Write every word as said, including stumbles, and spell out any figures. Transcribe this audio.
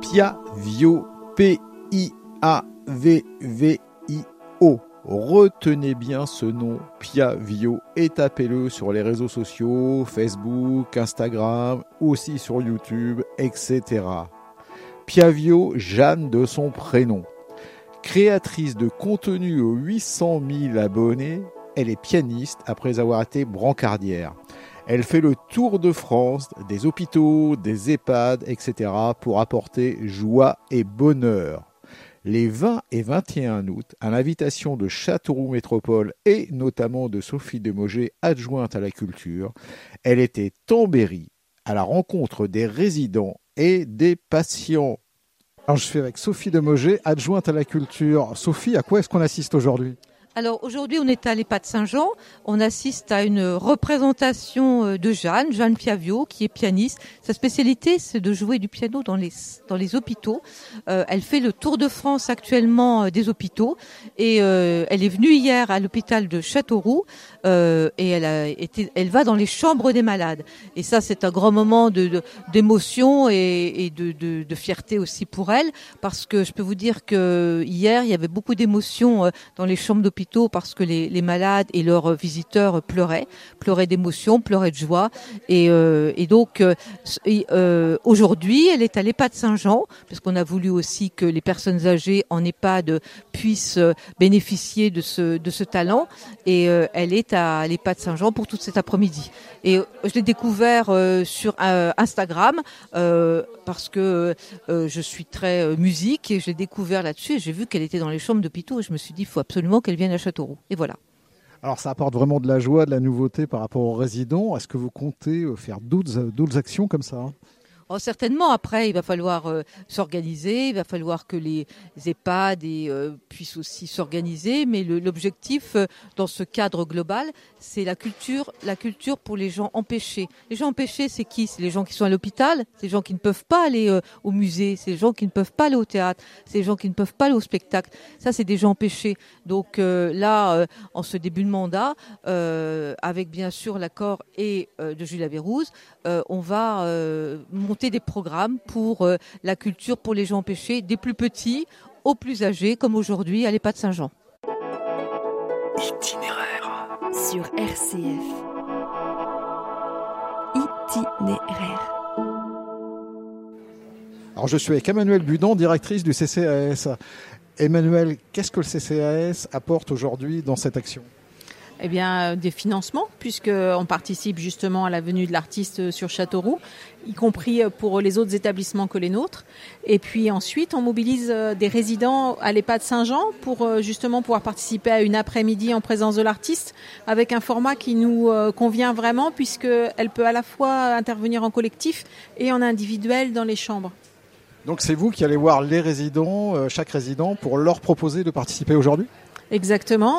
Piavio, P I A V V I O. Retenez bien ce nom, Piavio, et tapez-le sur les réseaux sociaux, Facebook, Instagram, aussi sur YouTube, et cetera. Piavio, Jeanne de son prénom. Créatrice de contenu aux huit cent mille abonnés, elle est pianiste après avoir été brancardière. Elle fait le tour de France, des hôpitaux, des EHPAD, et cetera pour apporter joie et bonheur. Les vingt et vingt et un août, à l'invitation de Châteauroux Métropole et notamment de Sophie Demogé, adjointe à la culture, elle était en Berry à la rencontre des résidents et des patients. Alors je suis avec Sophie Demogé, adjointe à la culture. Sophie, à quoi est-ce qu'on assiste aujourd'hui ? Alors aujourd'hui, on est à l'EHPAD Saint-Jean. On assiste à une représentation de Jeanne, Jeanne Piavio, qui est pianiste. Sa spécialité, c'est de jouer du piano dans les dans les hôpitaux. Euh, elle fait le tour de France actuellement des hôpitaux et euh, elle est venue hier à l'hôpital de Châteauroux euh, et elle a été, elle va dans les chambres des malades. Et ça, c'est un grand moment de, de d'émotion et, et de, de, de fierté aussi pour elle, parce que je peux vous dire que hier, il y avait beaucoup d'émotions dans les chambres d'hôpitaux. Parce que les, les malades et leurs visiteurs pleuraient, pleuraient d'émotion, pleuraient de joie. Et, euh, et donc, euh, euh, aujourd'hui, elle est à l'EHPAD Saint-Jean, parce qu'on a voulu aussi que les personnes âgées en EHPAD puissent bénéficier de ce, de ce talent. Et euh, elle est à l'EHPAD Saint-Jean pour tout cet après-midi. Et euh, je l'ai découvert euh, sur euh, Instagram, euh, parce que euh, je suis très euh, musique, et je l'ai découvert là-dessus, et j'ai vu qu'elle était dans les chambres d'hôpitaux, et je me suis dit, il faut absolument qu'elle vienne à Châteauroux. Et voilà. Alors ça apporte vraiment de la joie, de la nouveauté par rapport aux résidents. Est-ce que vous comptez faire d'autres, d'autres actions comme ça ? Oh, certainement, après, il va falloir euh, s'organiser, il va falloir que les EHPAD et, euh, puissent aussi s'organiser, mais le, l'objectif euh, dans ce cadre global, c'est la culture, la culture pour les gens empêchés. Les gens empêchés, c'est qui ? C'est les gens qui sont à l'hôpital, c'est les gens qui ne peuvent pas aller euh, au musée, c'est les gens qui ne peuvent pas aller au théâtre, c'est les gens qui ne peuvent pas aller au spectacle. Ça, c'est des gens empêchés. Donc euh, là, euh, en ce début de mandat, euh, avec bien sûr l'accord et euh, de Julia Vérouz, euh, on va euh, monter des programmes pour euh, la culture pour les gens empêchés, des plus petits aux plus âgés, comme aujourd'hui à l'EHPAD Saint-Jean. Itinéraire sur R C F. Itinéraire. Alors je suis avec Emmanuelle Budon, directrice du C C A S. Emmanuelle, qu'est-ce que le C C A S apporte aujourd'hui dans cette action ? Eh bien, des financements, puisqu'on participe justement à la venue de l'artiste sur Châteauroux, y compris pour les autres établissements que les nôtres. Et puis ensuite, on mobilise des résidents à l'EHPAD Saint-Jean pour justement pouvoir participer à une après-midi en présence de l'artiste, avec un format qui nous convient vraiment, puisqu'elle peut à la fois intervenir en collectif et en individuel dans les chambres. Donc c'est vous qui allez voir les résidents, chaque résident, pour leur proposer de participer aujourd'hui ? Exactement.